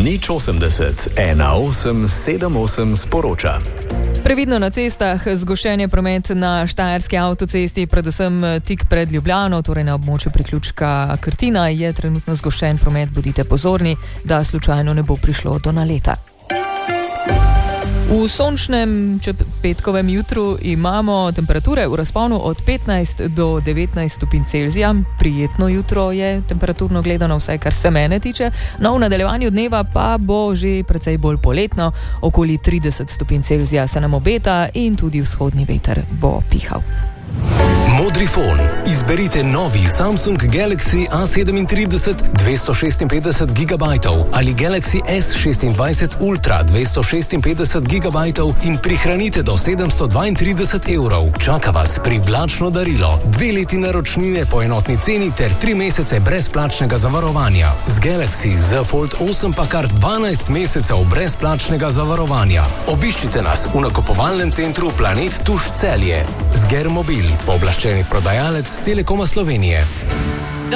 Nič 80 18 78 sporoča. Previdno na cestah, zgoščen je promet na Štajerski avtocesti, predvsem tik pred Ljubljano, torej na območju priključka Krtina, je trenutno zgoščen promet, bodite pozorni, da slučajno ne bo prišlo do naleta. V sončnem petkovem jutru imamo temperature v razponu od 15 do 19 stopinj Celzija. Prijetno jutro je temperaturno gledano, vsaj kar se mene tiče. No, v nadaljevanju dneva pa bo že precej bolj poletno, okoli 30 stopinj Celzija se nam obeta in tudi vzhodni veter bo pihal. Modrifon. Izberite novi Samsung Galaxy A37 256 GB ali Galaxy S26 Ultra 256 GB in prihranite do 732 evrov. Čaka vas privlačno darilo, 2 leti naročnine po enotni ceni ter 3 mesece brezplačnega zavarovanja. Z Galaxy Z Fold 8 pa kar 12 mesecev brezplačnega zavarovanja. Obiščite nas v nakupovalnem centru Planet Tuš Celje. Zger Mobil, pooblaščeni prodajalec Telekoma Slovenije.